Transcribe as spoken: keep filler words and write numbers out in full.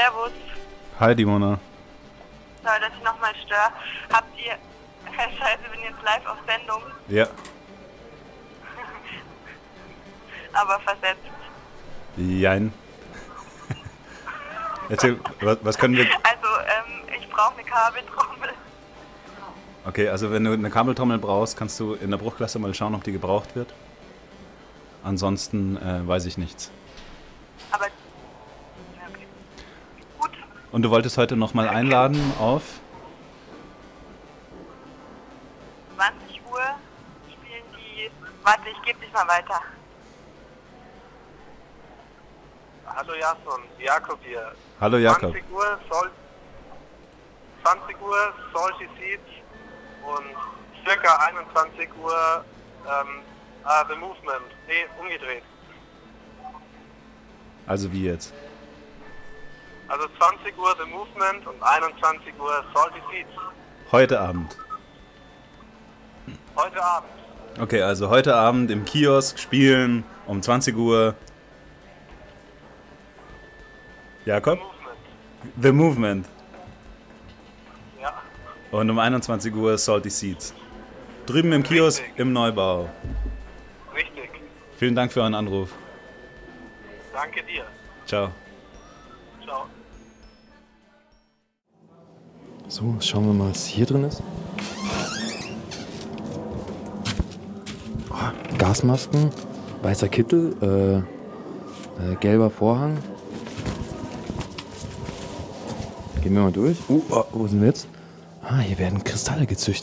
Servus. Hi, Dimona. Sorry, dass ich nochmal störe. Habt ihr... Scheiße, bin jetzt live auf Sendung. Ja. Aber versetzt. Jein. Erzähl, was, was können wir... Also, ähm, ich brauche eine Kabeltrommel. Okay, also wenn du eine Kabeltrommel brauchst, kannst du in der Bruchklasse mal schauen, ob die gebraucht wird. Ansonsten äh, weiß ich nichts. Aber... Okay. Gut. Und du wolltest heute nochmal einladen auf... zwanzig Uhr spielen die... Warte, ich gebe dich mal weiter. Hallo Jason, Jakob hier. Hallo Jakob. zwanzig Uhr soll... zwanzig Uhr Salty Seeds und circa einundzwanzig Uhr ähm, uh, The Movement. Nee, umgedreht. Also wie jetzt? Also zwanzig Uhr The Movement und einundzwanzig Uhr Salty Seeds. Heute Abend. Heute Abend. Okay, also heute Abend im Kiosk spielen um zwanzig Uhr. Jakob? The Movement. The Movement. Ja. Und um einundzwanzig Uhr Salty Seeds. Drüben im Kiosk Richtig. im Neubau. Richtig. Vielen Dank für euren Anruf. Danke dir. Ciao. Ciao. So, schauen wir mal, was hier drin ist. Oh, Gasmasken, weißer Kittel, äh, äh, gelber Vorhang. Gehen wir mal durch. Uh, oh, wo sind wir jetzt? Ah, hier werden Kristalle gezüchtet.